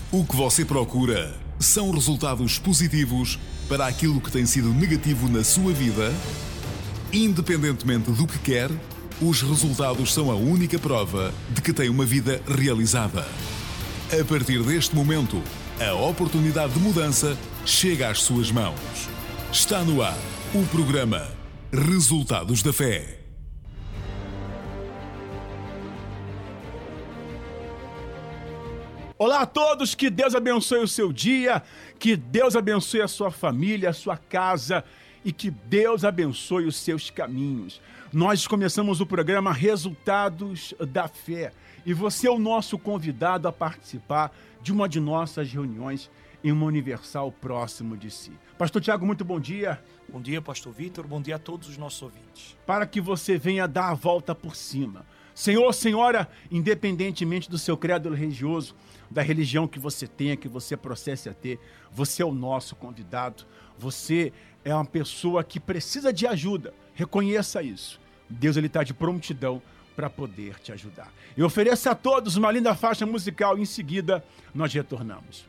O que você procura são resultados positivos para aquilo que tem sido negativo na sua vida? Independentemente do que quer, os resultados são a única prova de que tem uma vida realizada. A partir deste momento, a oportunidade de mudança chega às suas mãos. Está no ar o programa Resultados da Fé. Olá a todos, que Deus abençoe o seu dia, que Deus abençoe a sua família, a sua casa e que Deus abençoe os seus caminhos. Nós começamos o programa Resultados da Fé e você é o nosso convidado a participar de uma de nossas reuniões em uma Universal próximo de si. Pastor Tiago, muito bom dia. Bom dia, Pastor Vitor. Bom dia a todos os nossos ouvintes. Para que você venha dar a volta por cima. Senhor, senhora, independentemente do seu credo religioso, da religião que você tenha, que você processe a ter, você é o nosso convidado. Você é uma pessoa que precisa de ajuda. Reconheça isso. Deus está de prontidão para poder te ajudar. Eu ofereço a todos uma linda faixa musical e em seguida nós retornamos.